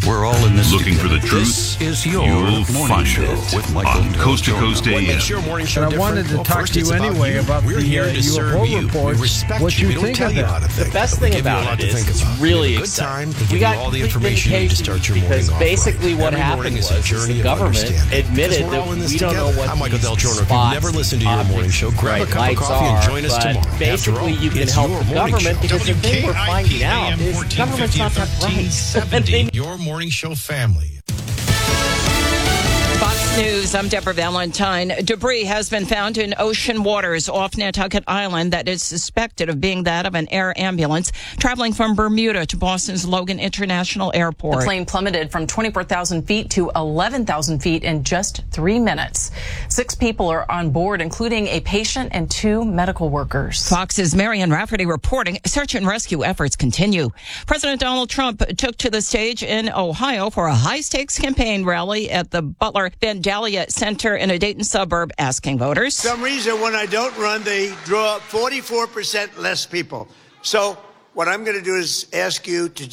We're all in this Looking for the together. truth? This is your You'll morning find show it with Michael on Coast to Del Coast Giorno. AM. Makes your morning show And I wanted different? to talk First to you it's anyway about We're the here to serve UFO you. reports. We respect What you. you We don't think tell of you that? how to think. The best We thing give you a about lot it to is think it's about. really We have a good exciting. time. We give We you got all the complete information you need to start your vindication morning off because basically right. what Every happened morning is was a journey the of government understanding. admitted Because we're all that in this we don't know together. what I'm Michael these Del Giorno. If you've spots, never listened to your morning show, grab a bright cup of lights coffee and are, join us but tomorrow. basically After all, you can it's help your the morning government show. because the thing we're finding out is government's not that bright. Your morning show family. Fox News, I'm Deborah Valentine. Debris has been found in ocean waters off Nantucket Island that is suspected of being that of an air ambulance traveling from Bermuda to Boston's Logan International Airport. The plane plummeted from 24,000 feet to 11,000 feet in just 3 minutes. 6 people are on board, including a patient and 2 medical workers. Fox's Marian Rafferty reporting search and rescue efforts continue. President Donald Trump took to the stage in Ohio for a high-stakes campaign rally at the Butler Vandalia Center in a Dayton suburb, asking voters. For some reason, when I don't run, they draw 44% less people. So what I'm going to do is ask you to